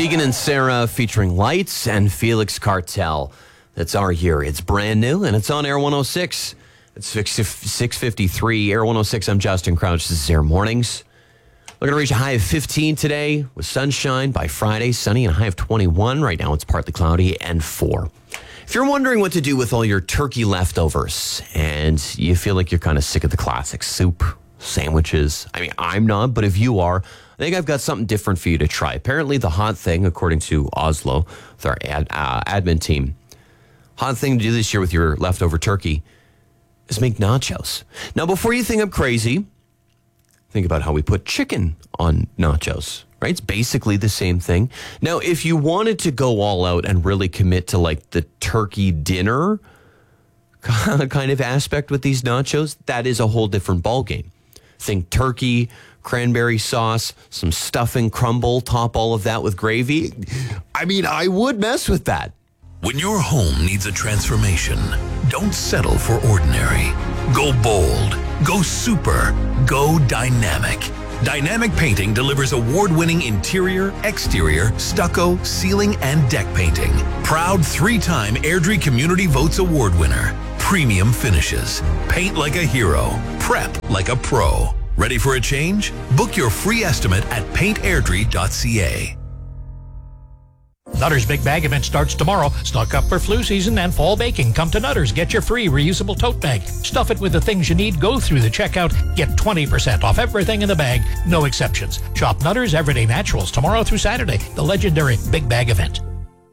Tegan and Sarah featuring Lights and Felix Cartel. That's our year. It's brand new and it's on Air 106. It's 6:53. Air 106. I'm Justin Crouch. This is Air Mornings. We're going to reach a high of 15 today with sunshine by Friday. Sunny and a high of 21. Right now it's partly cloudy and 4. If you're wondering what to do with all your turkey leftovers and you feel like you're kind of sick of the classic soup, sandwiches. I mean, I'm not, but if you are, I think I've got something different for you to try. Apparently the hot thing, according to Oslo, with our admin team, hot thing to do this year with your leftover turkey is make nachos. Now, before you think I'm crazy, think about how we put chicken on nachos, right? It's basically the same thing. Now, if you wanted to go all out and really commit to like the turkey dinner kind of aspect with these nachos, that is a whole different ballgame. Think turkey, cranberry sauce, some stuffing, crumble, top all of that with gravy. I mean, I would mess with that. When your home needs a transformation, don't settle for ordinary. Go bold. Go super. Go dynamic. Dynamic Painting delivers award-winning interior, exterior, stucco, ceiling, and deck painting. Proud 3-time Airdrie Community Votes Award winner. Premium finishes. Paint like a hero. Prep like a pro. Ready for a change? Book your free estimate at paintairdrie.ca. Nutter's Big Bag event starts tomorrow. Stock up for flu season and fall baking. Come to Nutter's. Get your free reusable tote bag. Stuff it with the things you need. Go through the checkout. Get 20% off everything in the bag. No exceptions. Shop Nutter's Everyday Naturals tomorrow through Saturday. The legendary Big Bag event.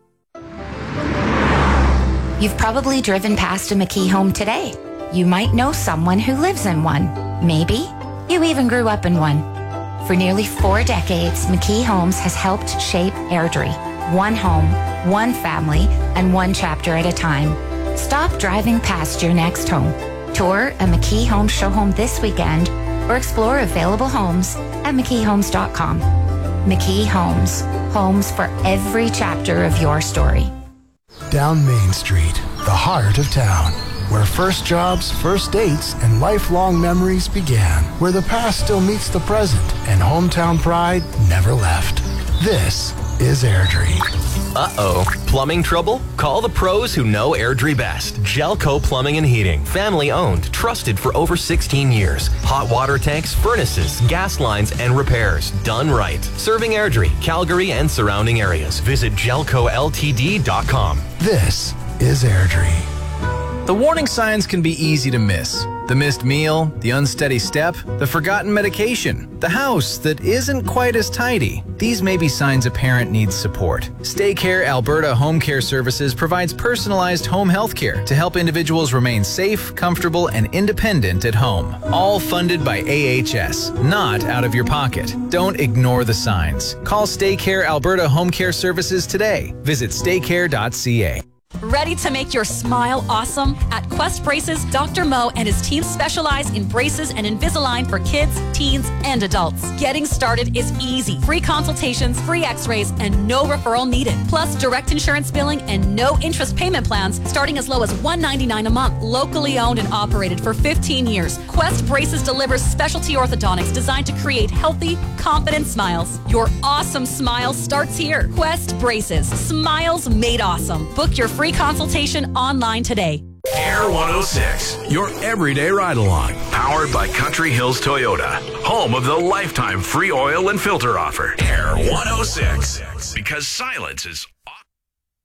You've probably driven past a McKee home today. You might know someone who lives in one. Maybe you even grew up in one. For nearly 4 decades, McKee Homes has helped shape Airdrie. One home, one family, and one chapter at a time. Stop driving past your next home. Tour a McKee Homes show home this weekend or explore available homes at McKeeHomes.com. McKee Homes. Homes for every chapter of your story. Down Main Street, the heart of town, where first jobs, first dates, and lifelong memories began, where the past still meets the present and hometown pride never left. This is Airdrie. Uh-oh. Plumbing trouble? Call the pros who know Airdrie best. Gelco Plumbing and Heating. Family owned, trusted for over 16 years. Hot water tanks, furnaces, gas lines, and repairs. Done right. Serving Airdrie, Calgary, and surrounding areas. Visit gelcoltd.com. This is Airdrie. The warning signs can be easy to miss. The missed meal, the unsteady step, the forgotten medication, the house that isn't quite as tidy. These may be signs a parent needs support. StayCare Alberta Home Care Services provides personalized home health care to help individuals remain safe, comfortable, and independent at home. All funded by AHS, not out of your pocket. Don't ignore the signs. Call StayCare Alberta Home Care Services today. Visit staycare.ca. Ready to make your smile awesome? At Quest Braces, Dr. Mo and his team specialize in braces and Invisalign for kids, teens, and adults. Getting started is easy. Free consultations, free x-rays, and no referral needed. Plus, direct insurance billing and no interest payment plans starting as low as $199 a month. Locally owned and operated for 15 years, Quest Braces delivers specialty orthodontics designed to create healthy, confident smiles. Your awesome smile starts here. Quest Braces. Smiles made awesome. Book your free consultation online today. Air 106, your everyday ride-along. Powered by Country Hills Toyota, home of the lifetime free oil and filter offer. Air 106, because silence is